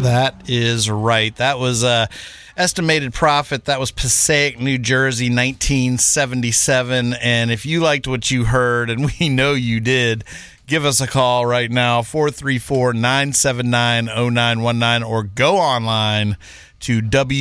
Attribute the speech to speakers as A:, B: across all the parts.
A: That is right. That was estimated profit. That was Passaic, New Jersey, 1977. And if you liked what you heard, and we know you did, give us a call right now, 434-979-0919, or go online to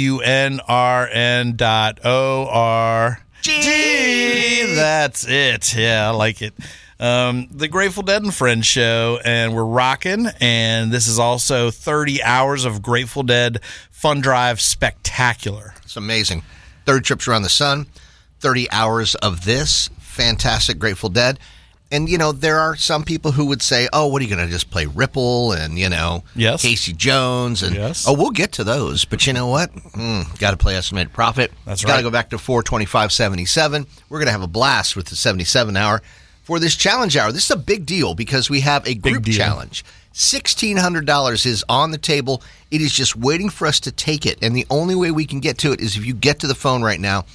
A: WNRN.org. That's it. Yeah, I like it. The Grateful Dead and Friends show, and we're rocking. And this is also 30 hours of Grateful Dead Fun Drive Spectacular.
B: It's amazing. 30 trips around the sun, 30 hours of this. Fantastic Grateful Dead. And, you know, there are some people who would say, oh, what are you going to just play Ripple and, you know,
A: yes.
B: Casey Jones? And
A: yes.
B: Oh, we'll get to those. But you know what? Got to play Estimated Profit.
A: That's right.
B: Got to go back to 425.77. We're going to have a blast with the 77 hour for this challenge hour. This is a big deal because we have a group challenge. $1,600 is on the table. It is just waiting for us to take it. And the only way we can get to it is if you get to the phone right now,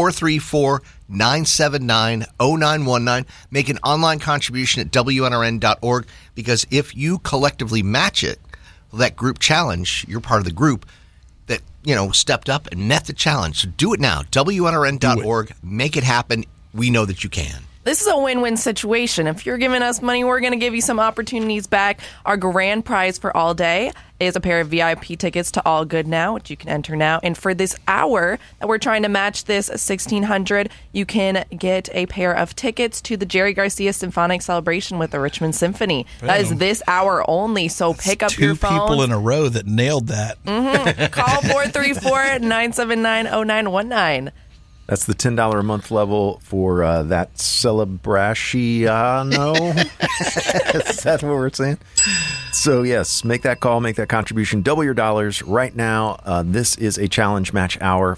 B: 434-979-0919. Make an online contribution at WNRN.org, because if you collectively match it, that group challenge, you're part of the group that, you know, stepped up and met the challenge. So do it now. WNRN.org. Make it happen. We know that you can.
C: This is a win-win situation. If you're giving us money, we're going to give you some opportunities back. Our grand prize for all day is a pair of VIP tickets to All Good Now, which you can enter now. And for this hour that we're trying to match this $1,600, you can get a pair of tickets to the Jerry Garcia Symphonic Celebration with the Richmond Symphony. Boom. That is this hour only, so pick up your phone.
A: Two people in a row that nailed that.
C: Mm-hmm. Call 434-979-0919.
D: That's the $10 a month level for that Celebratiano. Is that what we're saying? So, yes, make that call, make that contribution. Double your dollars right now. This is a challenge match hour,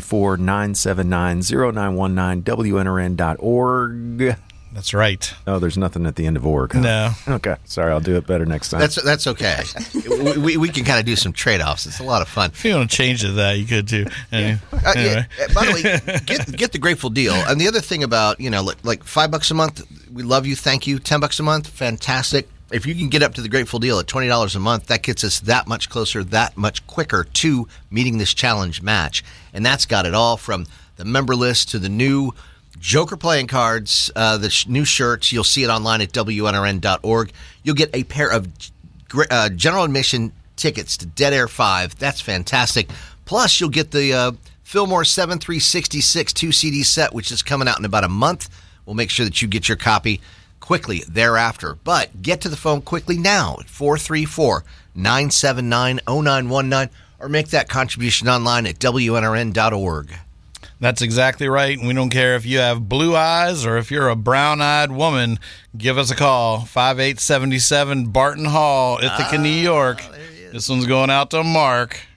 D: 434-979-0919, WNRN.org.
A: That's right.
D: Oh, there's nothing at the end of org. Huh?
A: No.
D: Okay. Sorry, I'll do it better next time.
B: That's okay. we can kind of do some trade-offs. It's a lot of fun.
A: If you want to change it to that, you could too. Anyway.
B: By the way, get the Grateful deal. And the other thing about, you know, like $5 a month, we love you, thank you. $10 a month, fantastic. If you can get up to the Grateful deal at $20 a month, that gets us that much closer, that much quicker to meeting this challenge match. And that's got it all from the member list to the new Joker playing cards, the new shirts. You'll see it online at WNRN.org. You'll get a pair of general admission tickets to Dead Air 5. That's fantastic. Plus, you'll get the Fillmore 7366 2-CD set, which is coming out in about a month. We'll make sure that you get your copy quickly thereafter. But get to the phone quickly now at 434-979-0919, or make that contribution online at WNRN.org.
A: That's exactly right. We don't care if you have blue eyes or if you're a brown-eyed woman. Give us a call, 5877 Barton Hall, Ithaca, New York. This one's going out to Mark.